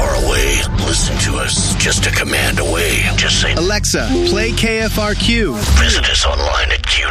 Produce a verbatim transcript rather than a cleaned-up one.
far away. Listen to us just a command away. Just say, Alexa, play K F R Q. Visit us online at Q